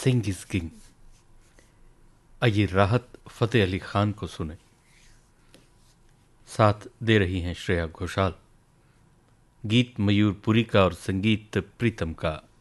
Singh is king. आइए राहत फतेह अली खान को सुने। साथ दे रही हैं श्रेया घोषाल। गीत मयूर पुरी का और संगीत प्रीतम का।